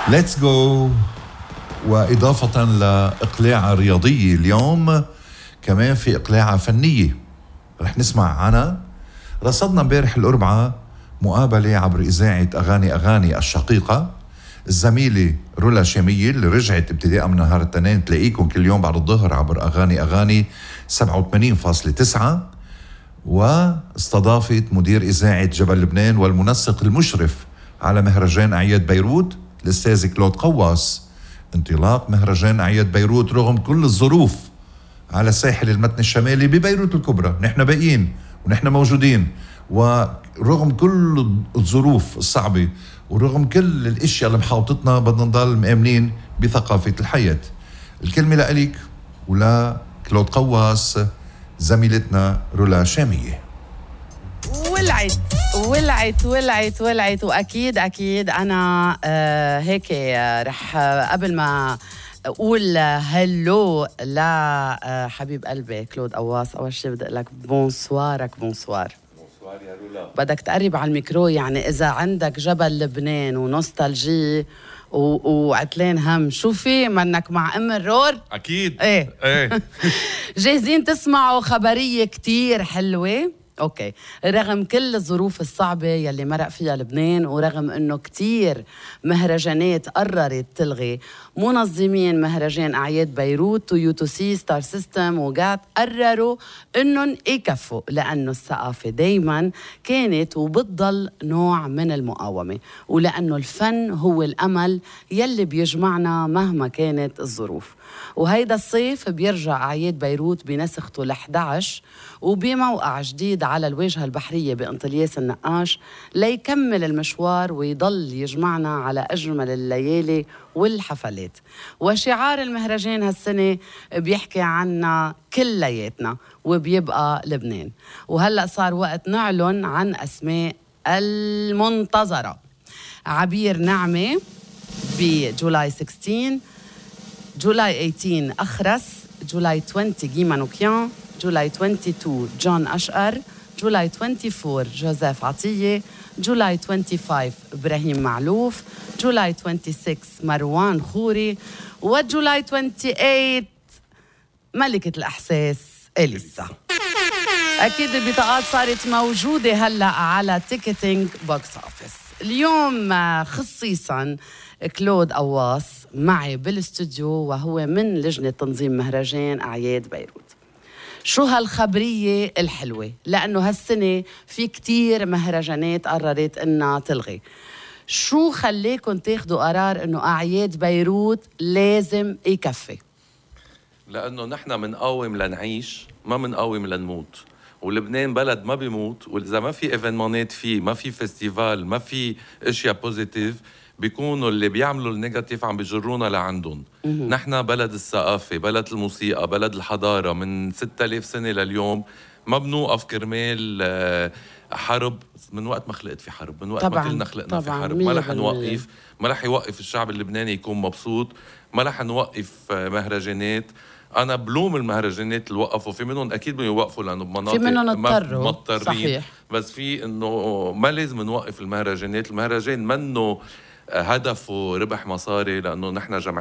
ليتس جو. وإضافة لإقلاعة رياضية اليوم كمان في إقلاعة فنية رح نسمع عنها. رصدنا امبارح الأربعاء مقابلة عبر إذاعة أغاني الشقيقة الزميلة رولا شامية اللي رجعت ابتداء من نهار الاثنين تلاقيكم كل يوم بعد الظهر عبر أغاني 87.9، واستضافت مدير إذاعة جبل لبنان والمنسق المشرف على مهرجان أعياد بيروت الأستاذ كلود قواص. انطلاق مهرجان أعياد بيروت رغم كل الظروف على ساحل المتن الشمالي ببيروت الكبرى، نحن باقيين ونحن موجودين، ورغم كل الظروف الصعبة ورغم كل الاشياء اللي محاوطتنا بدنا نضل مآمنين بثقافة الحياة. الكلمة لأليك ولا كلود قواص زميلتنا رولا شامية. ولعت واكيد انا هيك رح قبل ما اقول هلو لحبيب قلبي كلود قواص، اول شيء بدي اقول لك بونسوار يا رولا. بدك تقرب على الميكرو، يعني اذا عندك جبل لبنان ونوستالجي وعتلين هم، شو في منك مع ام الرور؟ اكيد ايه جاهزين تسمعوا خبريه كتير حلوه؟ اوكي. رغم كل الظروف الصعبة يلي مرق فيها لبنان، ورغم انه كتير مهرجانات قررت تلغي، منظمين مهرجان اعياد بيروت تويوتو سي ستار سيستم وجات قرروا انهم يكفوا، لانه الثقافة دايما كانت وبتضل نوع من المقاومة، ولانه الفن هو الامل يلي بيجمعنا مهما كانت الظروف. وهيدا الصيف بيرجع أعياد بيروت بنسخته ال11 وبموقع جديد على الواجهة البحرية بانطلياس النقاش ليكمل المشوار ويضل يجمعنا على أجمل الليالي والحفلات. وشعار المهرجان هالسنة بيحكي عنا كلياتنا وبيبقى لبنان. وهلأ صار وقت نعلن عن أسماء المنتظرة. عبير نعمة بجولاي 16، جولاي 18 أخرس، جولاي 20 جي مانوكيان، جولاي 22 جون أشقر، جولاي 24 جوزيف عطية، جولاي 25 إبراهيم معلوف، جولاي 26 مروان خوري، وجولاي 28 ملكة الأحساس إليسا. أكيد البطاقات صارت موجودة هلأ على تيكتينج بوكس أوفيس. اليوم خصيصاً كلود قواص معي بالاستوديو وهو من لجنة تنظيم مهرجان أعياد بيروت. شو هالخبرية الحلوة؟ لأنه هالسنة في كتير مهرجانات قررت إنها تلغي. شو خليكن تاخدوا قرار إنه أعياد بيروت لازم يكفي؟ لأنه نحن منقاوم لنعيش، ما منقاوم لنموت، ولبنان بلد ما بيموت، وإذا ما في إيفنمونات فيه، ما في فيستيفال، ما في اشياء بوزيتيف، بيكونوا اللي بيعملوا النيجاتيف عم بيجرونا لعندهم. نحن بلد الثقافة، بلد الموسيقى، بلد الحضارة، من 6000 سنة لليوم ما بنوقف كرمال حرب. من وقت ما خلقت في حرب، من وقت ما كلنا خلقنا في حرب، ما رح نوقف، ما رح يوقف الشعب اللبناني يكون مبسوط، ما رح نوقف مهرجانات. أنا بلوم المهرجانات اللي وقفوا، في منهم أكيد بدهم يوقفوا لأنه بمناطق في منهم اضطروا، مضطرين، صحيح. بس في إنه ما لازم نوقف المهرجانات. المهرجان منه هدفه ربح مصاري، لأنه نحن